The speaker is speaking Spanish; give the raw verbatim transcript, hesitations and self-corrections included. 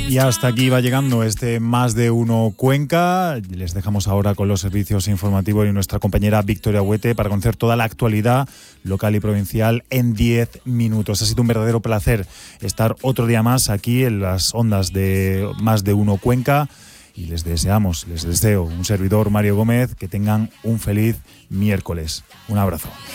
Y hasta aquí va llegando este Más de Uno Cuenca. Les dejamos ahora con los servicios informativos y nuestra compañera Victoria Huete para conocer toda la actualidad local y provincial en diez minutos. Ha sido un verdadero placer estar otro día más aquí en las ondas de Más de Uno Cuenca y les deseamos, les deseo un servidor Mario Gómez que tengan un feliz miércoles. Un abrazo.